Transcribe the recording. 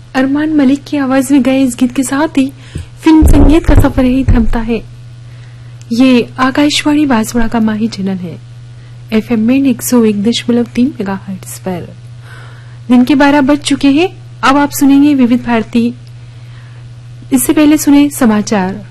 अरमान मलिक की आवाज में गए इस गीत के साथ ही फिल्म संगीत का सफर ही थमता है। ये आकाशवाणी बांसवाड़ा का माही चैनल है। FM में 101.3 मेगाहर्ट्ज पर दिन के 12 बज चुके हैं। अब आप सुनेंगे विविध भारती। इससे पहले सुने समाचार।